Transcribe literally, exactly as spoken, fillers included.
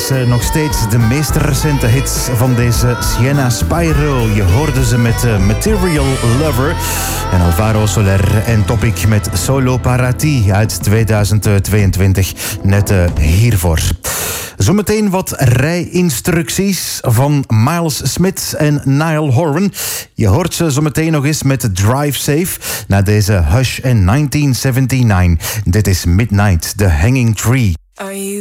is uh, nog steeds de meest recente hit van deze Sienna Spyro. Je hoorde ze met uh, Material Lover en Alvaro Soler en Topic met Solo Para Ti uit tweeduizend tweeëntwintig. Net uh, hiervoor. Zometeen wat rijinstructies van Miles Smith en Niall Horan. Je hoort ze zometeen nog eens met Drive Safe na deze Hush en negentien zevenennegentig. Dit is Midnight, The Hanging Tree. Are you